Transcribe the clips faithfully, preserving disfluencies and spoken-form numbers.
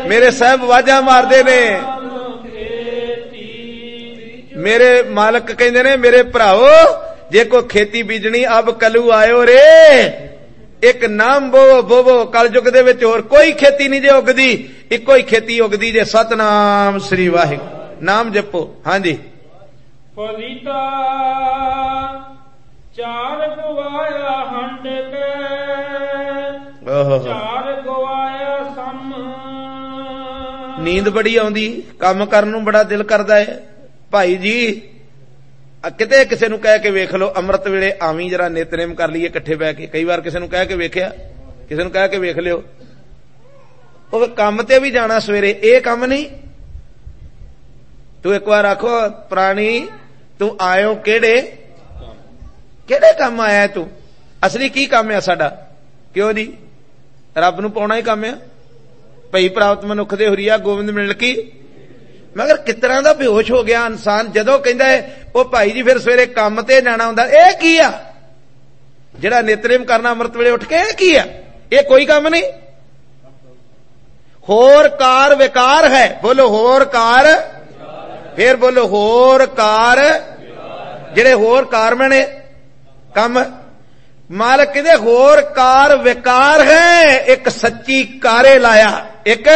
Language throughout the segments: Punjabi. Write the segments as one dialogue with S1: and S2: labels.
S1: मेरे साहब वाजा मारदे ने, मेरे मालक कहंदे ने मेरे भराओ जे कोई खेती बीजनी अब कलू आयो रे, एक नाम बोवो बोवो कलयुग दे विच होर कोई खेती नहीं जे उगदी, इको ही खेती उगदी जे सतनाम श्री वाहिगुरू नाम जपो। हाँ जी।
S2: पलीता चार गवाया हंड के, चार गवाया सम।
S1: नींद बड़ी आउंदी, काम करन नूं बड़ा दिल करदा है। भाई जी किते किसे नूं कह के वेख लो अमृत वेले आवी जरा नितनेम कर लईए इकट्ठे बैठ के, कई बार किसे नूं कह के वेखिया, किसे नूं कह के वेख लियो, ਉਹ ਕੰਮ ਤੇ ਵੀ ਜਾਣਾ ਸਵੇਰੇ, ਇਹ ਕੰਮ ਨਹੀਂ। ਤੂੰ ਇੱਕ ਵਾਰ ਆਖੋ ਪ੍ਰਾਣੀ ਤੂੰ ਆਇਓ ਕਿਹੜੇ ਕਿਹੜੇ ਕੰਮ ਆਇਆ ਤੂੰ, ਅਸਲੀ ਕੀ ਕੰਮ ਆ ਸਾਡਾ? ਕਿਉਂ ਜੀ ਰੱਬ ਨੂੰ ਪਾਉਣਾ ਹੀ ਕੰਮ ਆ। ਭਈ ਪ੍ਰਾਪਤ ਮਨੁੱਖ ਦੇ ਹੁਰੀਆ ਗੋਬਿੰਦ ਮਿਲ ਕੀ, ਮਗਰ ਕਿਸ ਤਰ੍ਹਾਂ ਦਾ ਬੇਹੋਸ਼ ਹੋ ਗਿਆ ਇਨਸਾਨ ਜਦੋਂ ਕਹਿੰਦਾ ਹੈ ਉਹ ਭਾਈ ਜੀ ਫਿਰ ਸਵੇਰੇ ਕੰਮ ਤੇ ਜਾਣਾ ਹੁੰਦਾ। ਇਹ ਕੀ ਆ ਜਿਹੜਾ ਨਿਤਨੇਮ ਕਰਨਾ ਅੰਮ੍ਰਿਤ ਵੇਲੇ ਉੱਠ ਕੇ, ਇਹ ਕੀ ਆ? ਇਹ ਕੋਈ ਕੰਮ ਨਹੀਂ। ਹੋਰ ਕਾਰ ਵਿਕਾਰ ਹੈ, ਬੋਲੋ ਹੋਰ ਕਾਰ, ਫੇਰ ਬੋਲੋ ਹੋਰ ਕਾਰ, ਜਿਹੜੇ ਹੋਰ ਕਾਰ ਮੈਨੇ ਕੰਮ ਮਾਲਕ ਕਹਿੰਦੇ ਹੋਰ ਕਾਰ ਵਿਕਾਰ ਹੈ, ਇੱਕ ਸੱਚੀ ਕਾਰੇ ਲਾਇਆ, ਇੱਕ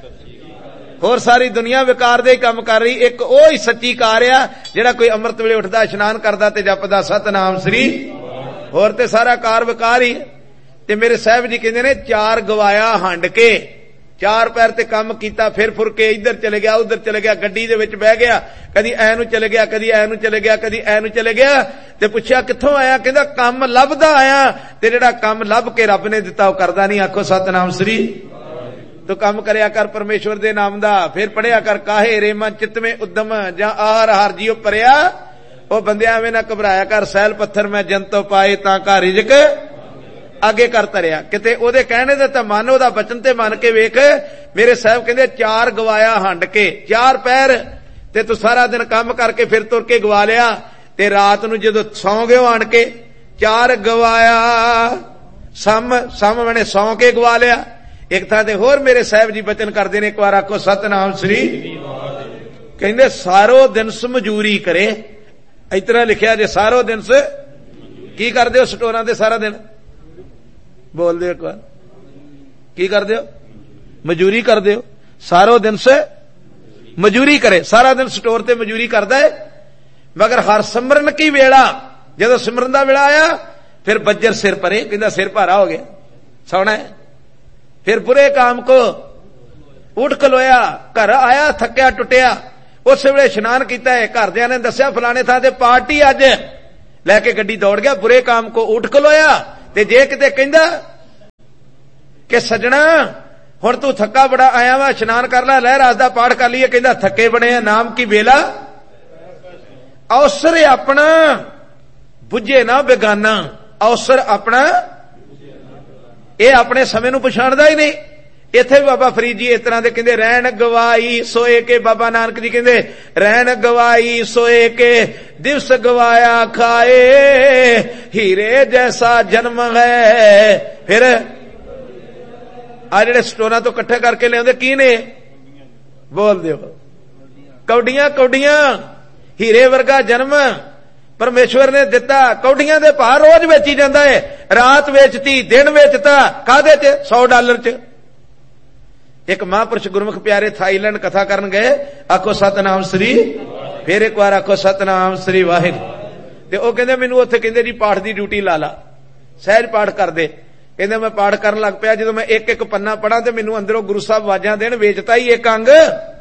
S1: ਹੋਰ ਸਾਰੀ ਦੁਨੀਆ ਵਿਕਾਰ ਦੇ ਹੀ ਕੰਮ ਕਰ ਰਹੀ, ਇੱਕ ਉਹ ਹੀ ਸੱਚੀ ਕਾਰ ਆ ਜਿਹੜਾ ਕੋਈ ਅੰਮ੍ਰਿਤ ਵੇਲੇ ਉੱਠਦਾ ਇਸ਼ਨਾਨ ਕਰਦਾ ਤੇ ਜਪਦਾ ਸਤਨਾਮ ਸ੍ਰੀ, ਹੋਰ ਤੇ ਸਾਰਾ ਕਾਰ ਵਿਕਾਰ ਹੀ। ਤੇ ਮੇਰੇ ਸਾਹਿਬ ਜੀ ਕਹਿੰਦੇ ਨੇ ਚਾਰ ਗਵਾਇਆ ਹੰਡ ਕੇ, ਚਾਰ ਪੈਰ ਤੇ ਕੰਮ ਕੀਤਾ, ਫਿਰ ਫੁਰ ਕੇ ਇੱਧਰ ਚਲੇ ਗਿਆ ਉੱਧਰ ਚਲੇ ਗਿਆ, ਗੱਡੀ ਦੇ ਵਿੱਚ ਬਹਿ ਗਿਆ, ਕਦੀ ਐ ਨੂੰ ਚਲੇ ਗਿਆ, ਕਦੀ ਐ ਨੂੰ ਚਲੇ ਗਿਆ, ਕਦੀ ਐ ਨੂੰ ਚਲੇ ਗਿਆ, ਤੇ ਪੁੱਛਿਆ ਕਿੱਥੋਂ ਆਇਆ? ਕਹਿੰਦਾ ਕੰਮ ਲੱਭਦਾ ਆਇਆ, ਤੇ ਜਿਹੜਾ ਕੰਮ ਲੱਭ ਕੇ ਰੱਬ ਨੇ ਦਿੱਤਾ ਉਹ ਕਰਦਾ ਨਹੀਂ। ਆਖੋ ਸਤਨਾਮ ਸ੍ਰੀ। ਤੂੰ ਕੰਮ ਕਰਿਆ ਕਰ ਪਰਮੇਸ਼ਵਰ ਦੇ ਨਾਮ ਦਾ, ਫਿਰ ਪੜਿਆ ਕਰ ਕਾਹੇ ਰੇਮਾ ਚਿਤਵੇਂ ਉਦਮ ਜਾਂ ਆਰ ਹਾਰ ਜੀਓ ਭਰਿਆ, ਉਹ ਬੰਦਿਆਂ ਐਵੇਂ ਨਾ ਘਬਰਾਇਆ ਕਰ, ਸੈਲ ਪੱਥਰ ਮੈਂ ਜੰਤੋ ਪਾਏ ਤਾਂ ਕਾ ਰਿਜ਼ਕ ਅੱਗੇ ਕਰ ਤਰਿਆ। ਕਿਤੇ ਉਹਦੇ ਕਹਿਣੇ ਦੇ ਤਾਂ ਮਨ, ਉਹਦਾ ਬਚਨ ਤੇ ਮੰਨ ਕੇ ਵੇਖ। ਮੇਰੇ ਸਾਹਿਬ ਕਹਿੰਦੇ ਚਾਰ ਗਵਾਇਆ ਹੰਡ ਕੇ, ਚਾਰ ਪੈਰ ਤੇ ਤੂੰ ਸਾਰਾ ਦਿਨ ਕੰਮ ਕਰਕੇ ਫਿਰ ਤੁਰ ਕੇ ਗਵਾ ਲਿਆ, ਤੇ ਰਾਤ ਨੂੰ ਜਦੋਂ ਸੌਂ ਗਏ ਆਣ ਕੇ ਚਾਰ ਗਵਾਇਆ ਸਮ, ਸਮ ਬਣੇ ਸੌਂ ਕੇ ਗਵਾ ਲਿਆ। ਇੱਕ ਥਾਂ ਤੇ ਹੋਰ ਮੇਰੇ ਸਾਹਿਬ ਜੀ ਬਚਨ ਕਰਦੇ ਨੇ, ਇੱਕ ਵਾਰ ਆਖੋ ਸਤਨਾਮ ਸ੍ਰੀ। ਕਹਿੰਦੇ ਸਾਰੋ ਦਿਨ ਸਮਝੂਰੀ ਕਰੇ, ਇਸ ਤਰ੍ਹਾਂ ਲਿਖਿਆ ਜੇ ਸਾਰੋ ਦਿਨ ਸ ਕੀ ਕਰਦੇ ਹੋ ਸਟੋਰਾਂ ਤੇ ਸਾਰਾ ਦਿਨ? ਬੋਲਦੇ ਇੱਕ ਵਾਰ ਕੀ ਕਰਦੇ ਹੋ? ਮਜ਼ਦੂਰੀ ਕਰਦੇ ਹੋ। ਸਾਰੋ ਦਿਨ ਸੇ ਮਜ਼ਦੂਰੀ ਕਰੇ, ਸਾਰਾ ਦਿਨ ਸਟੋਰ ਤੇ ਮਜ਼ਦੂਰੀ ਕਰਦਾ ਹੈ, ਮਗਰ ਹਰ ਸਿਮਰਨ ਕੀ ਵੇਲਾ, ਜਦੋਂ ਸਿਮਰਨ ਦਾ ਵੇਲਾ ਆਇਆ ਫਿਰ ਬੱਜਰ ਸਿਰ ਪਰੇ, ਕਹਿੰਦਾ ਸਿਰ ਭਾਰਾ ਹੋ ਗਿਆ ਸੌਣਾ ਹੈ। ਫਿਰ ਬੁਰੇ ਕਾਮ ਕੋ ਉੱਠ ਖਲੋਇਆ, ਘਰ ਆਇਆ ਥੱਕਿਆ ਟੁੱਟਿਆ, ਉਸ ਵੇਲੇ ਇਸ਼ਨਾਨ ਕੀਤਾ ਹੈ, ਘਰਦਿਆਂ ਨੇ ਦੱਸਿਆ ਫਲਾਣੇ ਥਾਂ ਤੇ ਪਾਰਟੀ ਅੱਜ, ਲੈ ਕੇ ਗੱਡੀ ਦੌੜ ਗਿਆ, ਬੁਰੇ ਕਾਮ ਕੋ ਉੱਠ ਖਲੋਇਆ। ਤੇ ਜੇ ਕਿਤੇ ਕਹਿੰਦਾ ਕਿ ਸੱਜਣਾ ਹੁਣ ਤੂੰ ਥੱਕਾ ਬੜਾ ਆਇਆ ਵਾ, ਇਸ਼ਨਾਨ ਕਰ ਲੈ, ਲਹਿ ਰਾਸ ਦਾ ਪਾਠ ਕਰ ਲਈਏ, ਕਹਿੰਦਾ ਥੱਕੇ ਬਣੇ ਆ, ਨਾਮ ਕੀ ਵੇਲਾ ਅਵਸਰ ਆਪਣਾ ਬੁੱਝੇ ਨਾ ਬੇਗਾਨਾ, ਅਵਸਰ ਆਪਣਾ, ਇਹ ਆਪਣੇ ਸਮੇਂ ਨੂੰ ਪਛਾਣਦਾ ਹੀ ਨਹੀਂ। ਇੱਥੇ ਵੀ ਬਾਬਾ ਫਰੀਦ ਜੀ ਇਸ ਤਰ੍ਹਾਂ ਦੇ ਕਹਿੰਦੇ ਰਹਿਣ ਗਵਾਈ ਸੋਏ ਕੇ, ਬਾਬਾ ਨਾਨਕ ਜੀ ਕਹਿੰਦੇ ਰਹਿਣ ਗਵਾਈ ਸੋਏ ਕੇ, ਦਿਵਸ ਗਵਾਇਆ ਖਾਏ, ਹੀਰੇ ਜੈਸਾ ਜਨਮ ਹੈ। ਫਿਰ ਆ ਜਿਹੜੇ ਸਟੋਰਾਂ ਤੋਂ ਇਕੱਠੇ ਕਰਕੇ ਲਿਆਉਂਦੇ ਕੀ ਨੇ? ਬੋਲ ਦਿਓ ਕੌਡੀਆਂ, ਕੌਡੀਆਂ, ਹੀਰੇ ਵਰਗਾ ਜਨਮ ਪਰਮੇਸ਼ਵਰ ਨੇ ਦਿੱਤਾ। ਕੌਡੀਆਂ ਦੇ ਭਾਅ ਰੋਜ਼ ਵੇਚੀ ਜਾਂਦਾ ਹੈ, ਰਾਤ ਵੇਚਤੀ, ਦਿਨ ਵੇਚਤਾ, ਕਾਹਦੇ ਚ? ਸੌ ਡਾਲਰ ਚ। ਇੱਕ ਮਹਾਂਪੁਰਸ਼ ਗੁਰਮੁਖ ਪਿਆਰੇ ਥਾਈਲੈਂਡ ਕਥਾ ਕਰਨ ਗਏ, ਆਖੋ ਸਤਨਾਮ ਸ੍ਰੀ, ਫਿਰ ਇੱਕ ਵਾਰ ਆਖੋ ਸਤਨਾਮ ਸ੍ਰੀ ਵਾਹਿਗੁਰੂ। ਤੇ ਉਹ ਕਹਿੰਦੇ ਮੈਨੂੰ ਉੱਥੇ ਕਹਿੰਦੇ ਜੀ ਪਾਠ ਦੀ ਡਿਊਟੀ ਲਾ ਲਾ, ਸਹਿਜ ਪਾਠ ਕਰਦੇ। ਕਹਿੰਦੇ ਮੈਂ ਪਾਠ ਕਰਨ ਲੱਗ ਪਿਆ, ਜਦੋਂ ਮੈਂ ਇੱਕ ਇੱਕ ਪੰਨਾ ਪੜਾਂ ਤੇ ਮੈਨੂੰ ਅੰਦਰੋਂ ਗੁਰੂ ਸਾਹਿਬ ਆਵਾਜ਼ਾਂ ਦੇਣ, ਵੇਚਤਾ ਹੀ ਇੱਕ ਅੰਗ,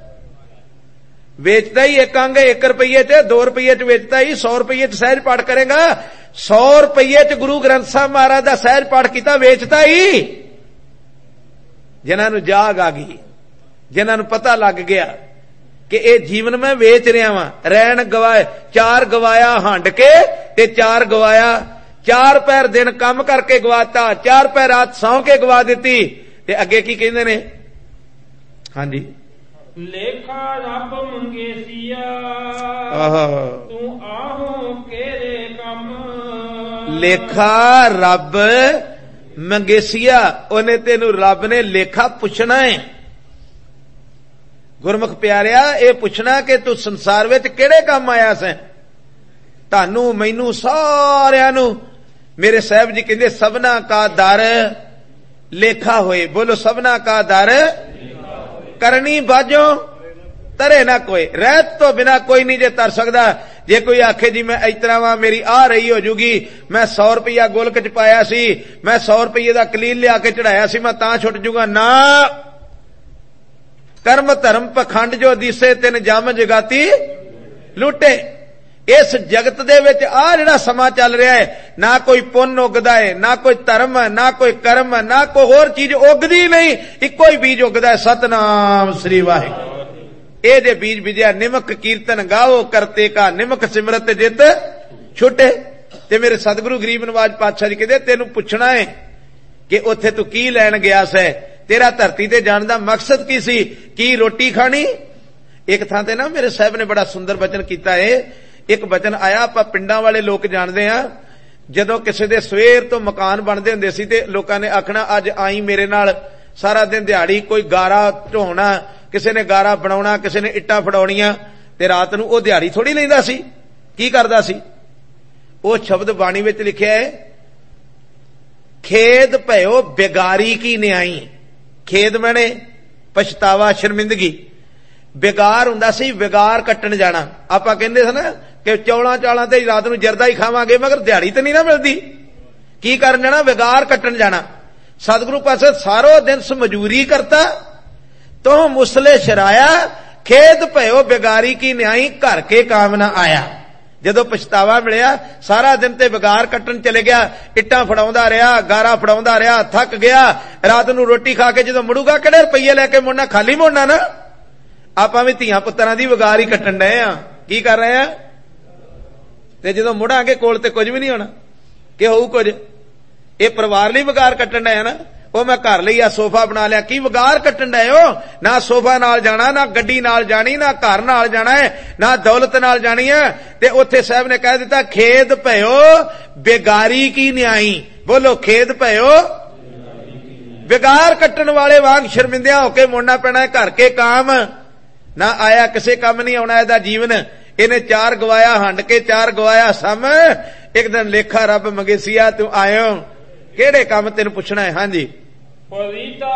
S1: ਵੇਚਦਾ ਹੀ ਇੱਕ ਅੰਗ, ਇੱਕ ਰੁਪਈਏ ਚ, ਦੋ ਰੁਪਈਏ ਚ ਵੇਚਦਾ ਹੀ, ਸੌ ਰੁਪਈਏ ਚ ਸਹਿਜ ਪਾਠ ਕਰੇਗਾ, ਸੌ ਰੁਪਈਏ ਚ ਗੁਰੂ ਗ੍ਰੰਥ ਸਾਹਿਬ ਮਹਾਰਾਜ ਦਾ ਸਹਿਜ ਪਾਠ ਕੀਤਾ, ਵੇਚਦਾ ਹੀ। ਜਿਨ੍ਹਾਂ ਨੂੰ ਜਾਗ ਆ ਗਈ, ਜਿਨ੍ਹਾਂ ਨੂੰ ਪਤਾ ਲੱਗ ਗਿਆ ਕਿ ਇਹ ਜੀਵਨ ਮੈਂ ਵੇਚ ਰਿਹਾ ਵਾਂ, ਰਹਿਣ ਗਵਾਏ, ਚਾਰ ਗਵਾਇਆ ਹੰਡ ਕੇ, ਤੇ ਚਾਰ ਗਵਾਇਆ, ਚਾਰ ਪੈਰ ਦਿਨ ਕੰਮ ਕਰਕੇ ਗਵਾਤਾ, ਚਾਰ ਪੈਰ ਰਾਤ ਸੌਂ ਕੇ ਗਵਾ ਦਿੱਤੀ। ਤੇ ਅੱਗੇ ਕੀ ਕਹਿੰਦੇ ਨੇ? ਹਾਂਜੀ,
S2: ਲੇਖਾ ਰੱਬ ਮੰਗੇਸੀਆ ਤੂੰ ਆਹੋ ਕਿਹੜੇ ਕੰਮ,
S1: ਲੇਖਾ ਰੱਬ ਮੰਗੇਸੀਆ, ਉਹਨੇ ਤੈਨੂੰ ਰੱਬ ਨੇ ਲੇਖਾ ਪੁੱਛਣਾ ਹੈ। ਗੁਰਮੁਖ ਪਿਆਰਿਆ, ਇਹ ਪੁੱਛਣਾ ਕਿ ਤੂੰ ਸੰਸਾਰ ਵਿੱਚ ਕਿਹੜੇ ਕੰਮ ਆਇਆ ਸੈਂ? ਤੁਹਾਨੂੰ ਮੈਨੂੰ ਸਾਰਿਆਂ ਨੂੰ ਮੇਰੇ ਸਾਹਿਬ ਜੀ ਕਹਿੰਦੇ ਸਭਨਾ ਕਾ ਦਰ ਲੇਖਾ ਹੋਏ। ਬੋਲੋ ਸਭਨਾ ਕਾ ਦਰ ਕਰਨੀ ਬਾਝੋ ਤਰੇ ਨਾ ਕੋਈ। ਰਹਿਤ ਤੋਂ ਬਿਨਾ ਕੋਈ ਨਹੀਂ ਜੇ ਤਰ ਸਕਦਾ। ਜੇ ਕੋਈ ਆਖੇ ਜੀ ਮੈਂ ਇਸ ਤਰ੍ਹਾਂ ਵਾਂ, ਮੇਰੀ ਆ ਰਹੀ ਹੋ ਜੂਗੀ, ਮੈਂ ਸੌ ਰੁਪਇਆ ਗੋਲਕ ਚ ਪਾਇਆ ਸੀ, ਮੈਂ ਸੌ ਰੁਪਏ ਦਾ ਕਲੀਲ ਲਿਆ ਕੇ ਚੜਾਇਆ ਸੀ, ਮੈਂ ਤਾਂ ਛੁੱਟ ਜੂਗਾ। ਨਾ, ਕਰਮ ਧਰਮ ਪਖੰਡ ਜੋ ਦਿਸੇ ਤਿੰਨ ਜਮ ਜਗਾਤੀ ਲੁੱਟੇ। ਇਸ ਜਗਤ ਦੇ ਵਿੱਚ ਆ ਜਿਹੜਾ ਸਮਾਂ ਚੱਲ ਰਿਹਾ ਹੈ, ਨਾ ਕੋਈ ਪੁੰਨ ਉਗਦਾ ਹੈ, ਨਾ ਕੋਈ ਧਰਮ, ਨਾ ਕੋਈ ਕਰਮ, ਨਾ ਕੋਈ ਹੋਰ ਚੀਜ਼ ਉਗਦੀ ਨਹੀਂ, ਇੱਕੋ ਹੀ ਬੀਜ ਉਗਦਾ ਹੈ, ਸਤਨਾਮ ਸ੍ਰੀ ਵਾਹਿਗੁਰੂ। ਇਹ ਜੇ ਬੀਜ ਬੀਜਿਆ ਨਿਮਕ ਕੀਰਤਨ ਗਾਓ ਕਰਤੇ ਕਾ ਨਿਮਕ ਸਿਮਰਤ ਜਿਤ ਛੁੱਟੇ। ਤੇ ਮੇਰੇ ਸਤਿਗੁਰੂ ਗਰੀਬ ਨਵਾਜ ਪਾਤਸ਼ਾਹ ਜੀ ਕਹਿੰਦੇ ਤੈਨੂੰ ਪੁੱਛਣਾ ਹੈ ਕਿ ਉੱਥੇ ਤੂੰ ਕੀ ਲੈਣ ਗਿਆ ਸੈ, ਤੇਰਾ ਧਰਤੀ ਤੇ ਜਾਣ ਦਾ ਮਕਸਦ ਕੀ ਸੀ, ਕੀ ਰੋਟੀ ਖਾਣੀ? ਇੱਕ ਥਾਂ ਤੇ ਨਾ ਮੇਰੇ ਸਾਹਿਬ ਨੇ ਬੜਾ ਸੁੰਦਰ ਬਚਨ ਕੀਤਾ ਹੈ। ਇੱਕ ਬਚਨ ਆਇਆ, ਆਪਾਂ ਪਿੰਡਾਂ ਵਾਲੇ ਲੋਕ ਜਾਣਦੇ ਆ, ਜਦੋਂ ਕਿਸੇ ਦੇ ਸਵੇਰ ਤੋਂ ਮਕਾਨ ਬਣਦੇ ਹੁੰਦੇ ਸੀ ਤੇ ਲੋਕਾਂ ਨੇ ਆਖਣਾ ਅੱਜ ਆਈ ਮੇਰੇ ਨਾਲ, ਸਾਰਾ ਦਿਨ ਦਿਹਾੜੀ ਕੋਈ ਗਾਰਾ ਢੋਣਾ, ਕਿਸੇ ਨੇ ਗਾਰਾ ਬਣਾਉਣਾ, ਕਿਸੇ ਨੇ ਇੱਟਾਂ ਫੜਾਉਣੀਆਂ, ਤੇ ਰਾਤ ਨੂੰ ਉਹ ਦਿਹਾੜੀ ਥੋੜੀ ਲੈਂਦਾ ਸੀ। ਕੀ ਕਰਦਾ ਸੀ? ਉਹ ਸ਼ਬਦ ਬਾਣੀ ਵਿੱਚ ਲਿਖਿਆ ਹੈ, ਖੇਦ ਭਇਓ ਬੇਗਾਰੀ ਕੀ ਨਿਆਈ। ਖੇਦ ਮੈਨੇ ਪਛਤਾਵਾ, ਸ਼ਰਮਿੰਦਗੀ। ਬੇਗਾਰ ਹੁੰਦਾ ਸੀ ਵਿਗਾਰ ਕੱਟਣ ਜਾਣਾ। ਆਪਾਂ ਕਹਿੰਦੇ ਸੀ ਨਾ ਕਿ ਚੌਲਾਂ ਚਾਲਾਂ ਤੇ ਰਾਤ ਨੂੰ ਜਰਦਾ ਹੀ ਖਾਵਾਂਗੇ, ਮਗਰ ਦਿਹਾੜੀ ਤੇ ਨਹੀਂ ਨਾ ਮਿਲਦੀ। ਕੀ ਕਰਨ ਜਾਣਾ? ਵਿਗਾਰ ਕੱਟਣ ਜਾਣਾ। ਸਤਿਗੁਰੂ ਪਾਸੇ ਸਾਰੋ ਦਿਨ ਮਜ਼ਦੂਰੀ ਕਰਤਾ, ਤੋ ਮੁਸਲੇ ਸ਼ਰਾਇਆ, ਖੇਦ ਭਇਓ ਬੇਗਾਰੀ ਕੀ ਨਿਆਈ, ਘਰ ਕੇ ਕਾਮ ਨਾ ਆਇਆ। ਜਦੋਂ ਪਛਤਾਵਾ ਮਿਲਿਆ, ਸਾਰਾ ਦਿਨ ਤੇ ਵਿਗਾਰ ਕੱਟਣ ਚਲੇ ਗਿਆ, ਇੱਟਾਂ ਫੜਾਉਂਦਾ ਰਿਹਾ, ਗਾਰਾ ਫੜਾਉਂਦਾ ਰਿਹਾ, ਥੱਕ ਗਿਆ। ਰਾਤ ਨੂੰ ਰੋਟੀ ਖਾ ਕੇ ਜਦੋਂ ਮੁੜੂਗਾ, ਕਿਹੜੇ ਰੁਪਈਏ ਲੈ ਕੇ ਮੁੜਨਾ? ਖਾਲੀ ਮੁੜਨਾ ਨਾ। ਆਪਾਂ ਵੀ ਧੀਆਂ ਪੁੱਤਰਾਂ ਦੀ ਵਿਗਾਰ ਹੀ ਕੱਟਣ ਡਏ ਆ। ਕੀ ਕਰ ਰਹੇ ਆ? ਤੇ ਜਦੋਂ ਮੁੜਾਂਗੇ ਕੋਲ ਤੇ ਕੁਝ ਵੀ ਨਹੀਂ ਹੋਣਾ, ਕਿ ਹੋਊ ਕੁਝ? ਇਹ ਪਰਿਵਾਰ ਲਈ ਵਿਗਾਰ ਕੱਟਣ ਡਏ ਆ ਨਾ। ਉਹ ਮੈਂ ਘਰ ਲਈ ਆ ਸੋਫਾ ਬਣਾ ਲਿਆ, ਕੀ ਵਿਗਾਰ ਕੱਟਣ ਡਏ ਹੋ? ਨਾ ਸੋਫਾ ਨਾਲ ਜਾਣਾ, ਨਾ ਗੱਡੀ ਨਾਲ ਜਾਣੀ, ਨਾ ਘਰ ਨਾਲ ਜਾਣਾ ਹੈ, ਨਾ ਦੌਲਤ ਨਾਲ ਜਾਣੀ ਹੈ। ਤੇ ਉੱਥੇ ਸਾਹਿਬ ਨੇ ਕਹਿ ਦਿੱਤਾ, ਖੇਦ ਭਇਓ ਬੇਗਾਰੀ ਕੀ ਨਿਆਈ। ਬੋਲੋ ਖੇਦ ਭਇਓ ਵਿਗਾਰ ਕੱਟਣ ਵਾਲੇ ਵਾਂਗ ਸ਼ਰਮਿੰਦਿਆਂ ਹੋ ਕੇ ਮੁੜਨਾ ਪੈਣਾ ਹੈ। ਘਰ ਕੇ ਕਾਮ ਨਾ ਆਇਆ, ਕਿਸੇ ਕੰਮ ਨਹੀਂ ਆਉਣਾ ਇਹਦਾ ਜੀਵਨ। ਇਹਨੇ ਚਾਰ ਗਵਾਇਆ ਹੰਡ ਕੇ, ਚਾਰ ਗਵਾਇਆ ਸਮ, ਇੱਕ ਦਿਨ ਲੇਖਾ ਰੱਬ ਮੰਗੇਸੀਆ ਤੂੰ ਆਇਓ, ਕਿਹੜੇ ਕੰਮ ਤੈਨੂੰ ਪੁੱਛਣਾ ਹੈ? ਹਾਂਜੀ।
S2: ਪਵਿੱਤਾ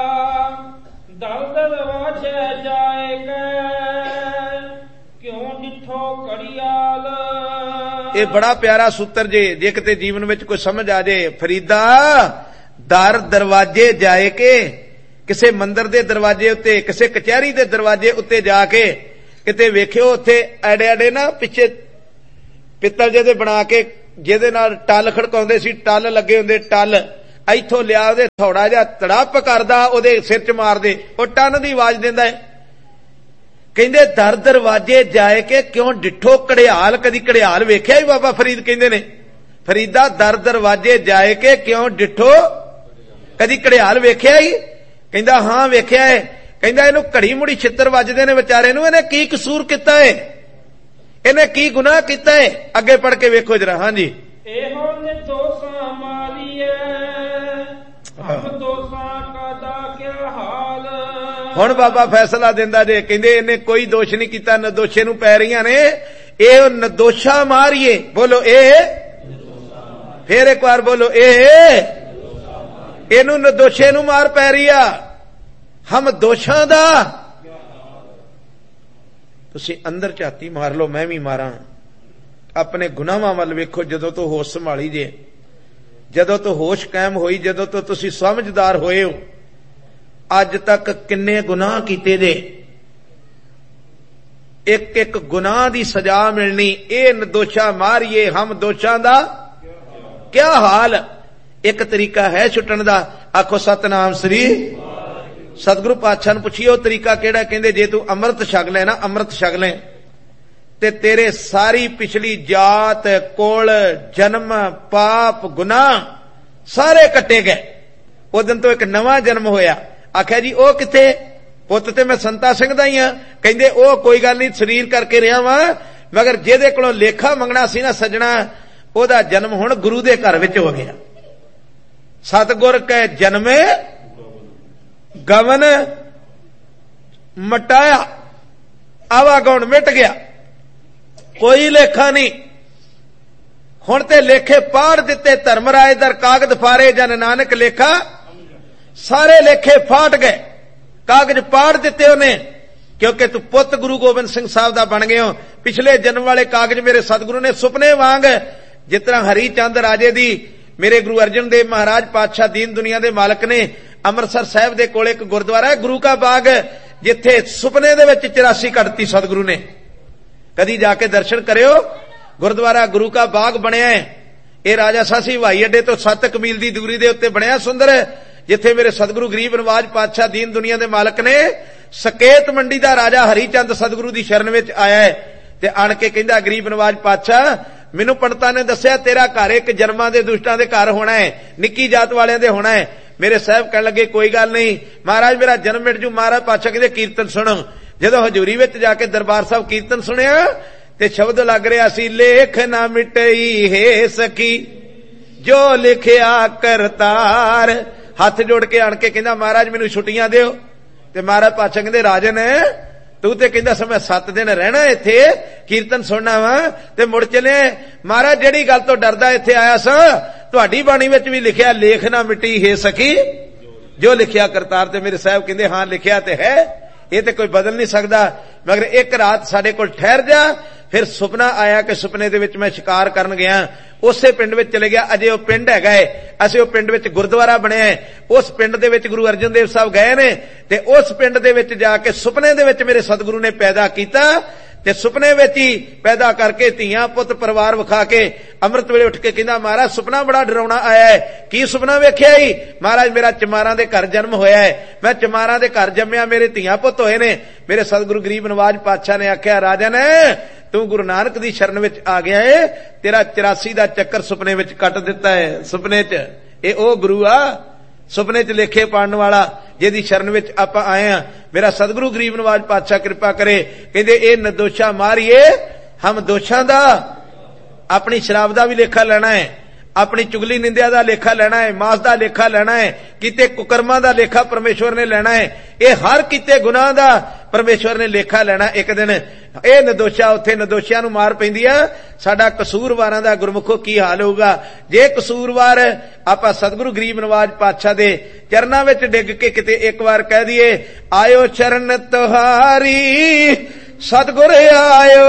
S2: ਦਲਦਲ ਵਾਛੈ ਜਾਏਗਾ, ਕਿਉਂ ਡਿਠੋ ਘੜਿਆਲ।
S1: ਇਹ ਬੜਾ ਪਿਆਰਾ ਸੂਤਰ ਜੇ, ਜੇ ਕਿਤੇ ਜੀਵਨ ਵਿੱਚ ਕੋਈ ਸਮਝ ਆ ਜੇ। ਫਰੀਦਾ ਦਰ ਦਰਵਾਜੇ ਜਾਏ ਕੇ, ਕਿਸੇ ਮੰਦਰ ਦੇ ਦਰਵਾਜੇ ਉੱਤੇ, ਕਿਸੇ ਕਚਹਿਰੀ ਦੇ ਦਰਵਾਜੇ ਉੱਤੇ ਜਾ ਕੇ ਕਿਤੇ ਵੇਖਿਓ, ਉੱਥੇ ਐਡੇ ਐਡੇ ਨਾ ਪਿੱਛੇ ਪਿੱਤਲ ਜਿਹਦੇ ਬਣਾ ਕੇ, ਜਿਹਦੇ ਨਾਲ ਟੱਲ ਖੜਕਾਉਂਦੇ ਸੀ, ਟੱਲ ਲੱਗੇ ਹੁੰਦੇ, ਟੱਲ ਇੱਥੋਂ ਲਿਆ, ਉਹਦੇ ਥੋੜਾ ਜਿਹਾ ਤੜਪ ਕਰਦਾ, ਉਹਦੇ ਸਿਰ ਚ ਮਾਰਦੇ, ਉਹ ਟੰਨ ਦੀ ਆਵਾਜ਼ ਦਿੰਦਾ ਹੈ। ਕਹਿੰਦੇ ਦਰ ਦਰਵਾਜੇ ਜਾਏ ਕੇ ਕਿਉਂ ਡਿੱਠੋ ਘੜਿਆਲ। ਕਦੀ ਘੜਿਆਲ ਵੇਖਿਆ ਹੀ ਬਾਬਾ ਫਰੀਦ ਕਹਿੰਦੇ ਨੇ। ਫਰੀਦਾ ਦਰ ਦਰਵਾਜੇ ਜਾਏ ਕੇ ਕਿਉਂ ਡਿੱਠੋ, ਕਦੀ ਘੜਿਆਲ ਵੇਖਿਆ ਹੀ? ਕਹਿੰਦਾ ਹਾਂ ਵੇਖਿਆ ਹੈ। ਕਹਿੰਦਾ ਇਹਨੂੰ ਘੜੀ ਮੁੜੀ ਛਿੱਤਰ ਵੱਜਦੇ ਨੇ ਵਿਚਾਰੇ ਨੂੰ, ਇਹਨੇ ਕੀ ਕਸੂਰ ਕੀਤਾ ਹੈ, ਇਹਨੇ ਕੀ ਗੁਨਾਹ ਕੀਤਾ ਹੈ? ਅੱਗੇ ਪੜ ਕੇ ਵੇਖੋ ਜਰਾ। ਹਾਂਜੀ।
S2: ਇਹੋ ਨੇ ਦੋਸਾਂ ਮਾਰੀਏ, ਹਮ ਦੋਸਾਂ ਕਾ ਕਿਆ ਹਾਲ।
S1: ਹੁਣ ਬਾਬਾ ਫੈਸਲਾ ਦਿੰਦਾ ਜੇ, ਕਹਿੰਦੇ ਇਹਨੇ ਕੋਈ ਦੋਸ਼ ਨਹੀਂ ਕੀਤਾ, ਨਦੋਸ਼ੇ ਨੂੰ ਪੈ ਰਹੀਆਂ ਨੇ। ਇਹ ਨਦੋਸ਼ਾ ਮਾਰੀਏ। ਬੋਲੋ ਇਹ, ਫੇਰ ਇੱਕ ਵਾਰ ਬੋਲੋ ਇਹ, ਇਹਨੂੰ ਨਦੋਸ਼ੇ ਨੂੰ ਮਾਰ ਪੈ ਰਹੀ ਆ। ਹਮ ਦੋਸ਼ਾਂ ਦਾ, ਤੁਸੀਂ ਅੰਦਰ ਝਾਤੀ ਮਾਰ ਲਓ, ਮੈਂ ਵੀ ਮਾਰਾਂ। ਆਪਣੇ ਗੁਨਾਹਾਂ ਵੱਲ ਵੇਖੋ। ਜਦੋਂ ਤੋਂ ਹੋਸ਼ ਸੰਭਾਲੀ ਜੇ, ਜਦੋਂ ਤੋਂ ਹੋਸ਼ ਕਾਇਮ ਹੋਈ, ਜਦੋਂ ਤੋਂ ਤੁਸੀਂ ਸਮਝਦਾਰ ਹੋਏ ਹੋ, ਅੱਜ ਤੱਕ ਕਿੰਨੇ ਗੁਨਾਹ ਕੀਤੇ ਦੇ। ਇੱਕ ਇੱਕ ਗੁਨਾਹ ਦੀ ਸਜ਼ਾ ਮਿਲਣੀ। ਇਹ ਨਦੋਸ਼ਾ ਮਾਰੀਏ, ਹਮ ਦੋਸ਼ਾਂ ਦਾ ਕਿਆ ਹਾਲ। ਇੱਕ ਤਰੀਕਾ ਹੈ ਛੁੱਟਣ ਦਾ। ਆਖੋ ਸਤਨਾਮ ਸ੍ਰੀ। ਸਤਿਗੁਰੂ ਪਾਤਸ਼ਾਹ ਨੂੰ ਪੁੱਛੀਏ ਉਹ ਤਰੀਕਾ ਕਿਹੜਾ? ਕਹਿੰਦੇ ਜੇ ਤੂੰ ਅੰਮ੍ਰਿਤ ਛਕ ਲੈ ਨਾ, ਅੰਮ੍ਰਿਤ ਛਕ ਲੈ ਤੇ ਤੇਰੇ ਸਾਰੀ ਪਿਛਲੀ ਜਾਤ, ਕੁਲ, ਜਨਮ, ਪਾਪ, ਗੁਨਾਹ ਸਾਰੇ ਕੱਟੇ ਗਏ। ਉਹ ਦਿਨ ਤੋਂ ਇੱਕ ਨਵਾਂ ਜਨਮ ਹੋਇਆ। ਆਖਿਆ ਜੀ ਉਹ ਕਿੱਥੇ? ਪੁੱਤ ਤੇ ਮੈਂ ਸੰਤਾ ਸਿੰਘ ਦਾ ਹੀ ਆ। ਕਹਿੰਦੇ ਉਹ ਕੋਈ ਗੱਲ ਨਹੀਂ, ਸਰੀਰ ਕਰਕੇ ਰਿਹਾ ਵਾਂ, ਮਗਰ ਜਿਹਦੇ ਕੋਲੋਂ ਲੇਖਾ ਮੰਗਣਾ ਸੀ ਨਾ ਸੱਜਣਾ, ਉਹਦਾ ਜਨਮ ਹੁਣ ਗੁਰੂ ਦੇ ਘਰ ਵਿੱਚ ਹੋ ਗਿਆ। ਸਤਿਗੁਰ ਕੈ ਜਨਮੇ ਗਵਨ ਮਟਾਇਆ, ਆਵਾਗੁਣ ਮਿਟ ਗਿਆ, ਕੋਈ ਲੇਖਾ ਨਹੀਂ। ਹੁਣ ਤੇ ਲੇਖੇ ਪਾੜ ਦਿੱਤੇ, ਧਰਮਰਾਜ ਦਰ ਕਾਗਜ਼ ਫਾਰੇ, ਜਨ ਨਾਨਕ ਲੇਖਾ ਸਾਰੇ ਲੇਖੇ ਫਾਟ ਗਏ, ਕਾਗਜ਼ ਪਾੜ ਦਿੱਤੇ ਉਹਨੇ, ਕਿਉਂਕਿ ਤੂੰ ਪੁੱਤ ਗੁਰੂ ਗੋਬਿੰਦ ਸਿੰਘ ਸਾਹਿਬ ਦਾ ਬਣ ਗਏ ਹੋ। ਪਿਛਲੇ ਜਨਮ ਵਾਲੇ ਕਾਗਜ਼ ਮੇਰੇ ਸਤਿਗੁਰੂ ਨੇ ਸੁਪਨੇ ਵਾਂਗ, ਜਿਸ ਤਰ੍ਹਾਂ ਹਰੀ ਚੰਦ ਰਾਜੇ ਦੀ ਮੇਰੇ ਗੁਰੂ ਅਰਜਨ ਦੇਵ ਮਹਾਰਾਜ ਪਾਤਸ਼ਾਹ ਦੀਨ ਦੁਨੀਆ ਦੇ ਮਾਲਕ ਨੇ, ਅੰਮ੍ਰਿਤਸਰ ਸਾਹਿਬ ਦੇ ਕੋਲ ਇੱਕ ਗੁਰਦੁਆਰਾ ਹੈ ਗੁਰੂ ਕਾ ਬਾਗ, ਜਿੱਥੇ ਸੁਪਨੇ ਦੇ ਵਿੱਚ ਚੁਰਾਸੀ ਕੱਢਤੀ ਸਤਿਗੁਰੂ ਨੇ। ਕਦੀ ਜਾ ਕੇ ਦਰਸ਼ਨ ਕਰਿਓ, ਗੁਰਦੁਆਰਾ ਗੁਰੂ ਕਾ ਬਾਗ ਬਣਿਆ ਹੈ। ਇਹ ਰਾਜਾ ਸਾਸੀ ਹਵਾਈ ਅੱਡੇ ਤੋਂ ਸੱਤ ਕਮੀਲ ਦੀ ਦੂਰੀ ਦੇ ਉੱਤੇ ਬਣਿਆ ਸੁੰਦਰ, ਜਿੱਥੇ ਮੇਰੇ ਸਤਿਗੁਰੂ ਗਰੀਬ ਨਵਾਜ ਪਾਤਸ਼ਾਹ ਦੀਨ ਦੁਨੀਆ ਦੇ ਮਾਲਕ ਨੇ, ਸਕੇਤ ਮੰਡੀ ਦਾ ਰਾਜਾ ਹਰੀ ਚੰਦ ਸਤਿਗੁਰੂ ਦੀ ਸ਼ਰਨ ਵਿੱਚ ਆਇਆ ਹੈ ਤੇ ਆਣ ਕੇ ਕਹਿੰਦਾ, ਗਰੀਬ ਨਵਾਜ ਪਾਤਸ਼ਾਹ, ਮੈਨੂੰ ਪੰਡਤਾਂ ਨੇ ਦੱਸਿਆ ਤੇਰਾ ਘਰ ਇੱਕ ਜਨਮਾਂ ਦੇ ਦੁਸ਼ਟਾਂ ਦੇ ਘਰ ਹੋਣਾ ਹੈ, ਨਿੱਕੀ ਜਾਤ ਵਾਲਿਆਂ ਦੇ ਹੋਣਾ ਹੈ। ਮੇਰੇ ਸਾਹਿਬ ਕਹਿਣ ਲੱਗੇ, ਕੋਈ ਗੱਲ ਨਹੀਂ ਮਹਾਰਾਜ, ਮੇਰਾ ਜਨਮ ਮਿਟ ਜੂ। ਮਹਾਰਾਜ ਪਾਤਸ਼ਾਹ ਕਹਿੰਦੇ, ਕੀਰਤਨ ਸੁਣੋ। ਜਦੋਂ ਹਜ਼ੂਰੀ ਵਿੱਚ ਜਾ ਕੇ ਦਰਬਾਰ ਸਾਹਿਬ ਕੀਰਤਨ ਸੁਣਿਆ ਤੇ ਸ਼ਬਦ ਲੱਗ ਰਿਹਾ ਸੀ, ਲੇਖ ਨਾ ਮਿਟਈ ਹੈ ਸਕੀ ਜੋ ਲਿਖਿਆ ਕਰਤਾਰ। ਹੱਥ ਜੋੜ ਕੇ ਆਣ ਕੇ ਕਹਿੰਦਾ, ਮਹਾਰਾਜ ਮੈਨੂੰ ਛੁੱਟੀਆਂ ਦਿਓ। ਤੇ ਮਹਾਰਾਜ ਪਾਤਸ਼ਾਹ ਕਹਿੰਦੇ, ਰਾਜਨ ਤੂੰ ਤੇ ਕਹਿੰਦਾ ਸੀ ਮੈਂ ਸੱਤ ਦਿਨ ਰਹਿਣਾ ਇੱਥੇ, ਕੀਰਤਨ ਸੁਣਨਾ ਵਾ ਤੇ ਮੁੜ ਚਲੇ। ਮਹਾਰਾਜ ਜਿਹੜੀ ਗੱਲ ਤੋਂ ਡਰਦਾ ਇੱਥੇ ਆਇਆ ਸਾਂ, ਤੁਹਾਡੀ ਬਾਣੀ ਵਿੱਚ ਵੀ ਲਿਖਿਆ, ਲੇਖ ਨਾ ਮਿਟੀ ਹੈ ਸਕੀ ਜੋ ਲਿਖਿਆ ਕਰਤਾਰ। ਤੇ ਮੇਰੇ ਸਾਹਿਬ ਕਹਿੰਦੇ, ਹਾਂ ਲਿਖਿਆ ਤੇ ਹੈ, ਇਹ ਤੇ ਕੋਈ ਬਦਲ ਨਹੀਂ ਸਕਦਾ, ਮਗਰ ਇੱਕ ਰਾਤ ਸਾਡੇ ਕੋਲ ਠਹਿਰ ਜਾ। ਫਿਰ ਸੁਪਨਾ ਆਇਆ ਕਿ ਸੁਪਨੇ ਦੇ ਵਿੱਚ ਮੈਂ ਸ਼ਿਕਾਰ ਕਰਨ ਗਿਆ, ਉਸੇ ਪਿੰਡ ਵਿੱਚ ਚਲੇ ਗਿਆ। ਅਜੇ ਉਹ ਪਿੰਡ ਹੈਗਾ ਹੈ, ਅਸੀਂ ਉਹ ਪਿੰਡ ਵਿੱਚ ਗੁਰਦੁਆਰਾ ਬਣਿਆ ਹੈ, ਉਸ ਪਿੰਡ ਦੇ ਵਿੱਚ ਗੁਰੂ ਅਰਜਨ ਦੇਵ ਸਾਹਿਬ ਗਏ ਨੇ ਤੇ ਉਸ ਪਿੰਡ ਦੇ ਵਿੱਚ ਜਾ ਕੇ ਸੁਪਨੇ ਦੇ ਵਿੱਚ ਮੇਰੇ ਸਤਿਗੁਰੂ ਨੇ ਪੈਦਾ ਕੀਤਾ ਤੇ ਸੁਪਨੇ ਵਿੱਚ ਹੀ ਪੈਦਾ ਕਰਕੇ ਧੀਆਂ ਪੁੱਤ ਪਰਿਵਾਰ ਵਿਖਾ ਕੇ ਅੰਮ੍ਰਿਤ ਵੇਲੇ ਉੱਠ ਕੇ ਕਹਿੰਦਾ, ਮਹਾਰਾਜ ਸੁਪਨਾ ਬੜਾ ਡਰਾਉਣਾ ਆਇਆ ਹੈ। ਕੀ ਸੁਪਨਾ ਵੇਖਿਆ ਹੀ? ਮਹਾਰਾਜ ਮੇਰਾ ਚਮਾਰਾਂ ਦੇ ਘਰ ਜਨਮ ਹੋਇਆ ਹੈ, ਮੈਂ ਚਮਾਰਾਂ ਦੇ ਘਰ ਜੰਮਿਆ, ਮੇਰੇ ਧੀਆਂ ਪੁੱਤ ਹੋਏ ਨੇ। ਮੇਰੇ ਸਤਿਗੁਰੂ ਗਰੀਬ ਨਵਾਜ ਪਾਤਸ਼ਾਹ ਨੇ ਆਖਿਆ, ਰਾਜਨ ਤੂੰ ਗੁਰੂ ਨਾਨਕ ਦੀ ਸ਼ਰਨ ਵਿੱਚ ਆ ਗਿਆ ਏ, ਤੇਰਾ ਚੁਰਾਸੀ ਦਾ ਚੱਕਰ ਸੁਪਨੇ ਵਿੱਚ ਕੱਟ ਦਿੱਤਾ ਹੈ। ਸੁਪਨੇ 'ਚ ਇਹ ਉਹ ਗੁਰੂ ਆ, ਸੁਪਨੇ 'ਚ ਲੇਖੇ ਪਾੜਨ ਵਾਲਾ, ਜਿਹਦੀ ਸ਼ਰਨ ਵਿੱਚ ਆਪਾਂ ਆਏ ਆ। ਮੇਰਾ ਸਤਿਗੁਰੂ ਗਰੀਬ ਨਵਾਜ ਪਾਤਸ਼ਾਹ ਕਿਰਪਾ ਕਰੇ, ਕਹਿੰਦੇ ਇਹ ਨਦੋਸ਼ਾ ਮਾਰੀਏ ਹਮ ਦੋਸ਼ਾਂ ਦਾ, ਆਪਣੀ ਸ਼ਰਾਬ ਦਾ ਵੀ ਲੇਖਾ ਲੈਣਾ ਹੈ, ਆਪਣੀ ਚੁਗਲੀ ਨਿੰਦਿਆ ਦਾ ਲੇਖਾ ਲੈਣਾ ਹੈ, ਮਾਸ ਦਾ ਲੇਖਾ ਲੈਣਾ ਹੈ, ਕੀਤੇ ਕੁਕਰਮਾਂ ਦਾ ਲੇਖਾ ਪਰਮੇਸ਼ਵਰ ਨੇ ਲੈਣਾ ਹੈ। ਇਹ ਹਰ ਕੀਤੇ ਗੁਨਾਹ ਦਾ ਪਰਮੇਸ਼ਵਰ ਨੇ ਲੇਖਾ ਲੈਣਾ ਇੱਕ ਦਿਨ। ਇਹ ਨਦੋਸ਼ਾ, ਉੱਥੇ ਨਦੋਸ਼ਿਆਂ ਨੂੰ ਮਾਰ ਪੈਂਦੀ ਆ। ਸਾਡਾ ਕਸੂਰਵਾਰਾਂ ਦਾ ਗੁਰਮੁਖੋ ਕੀ ਹਾਲ ਹੋਊਗਾ ਜੇ ਕਸੂਰਵਾਰ ਆਪਾਂ ਸਤਿਗੁਰੂ ਗਰੀਬ ਨਵਾਜ ਪਾਤਸ਼ਾਹ ਦੇ ਚਰਨਾਂ ਵਿੱਚ ਡਿੱਗ ਕੇ ਕਿਤੇ ਇੱਕ ਵਾਰ ਕਹਿ ਦਈਏ, ਆਇਓ ਚਰਨ ਤੁਹਾਰੀ ਸਤਿਗੁਰ ਆਇਓ,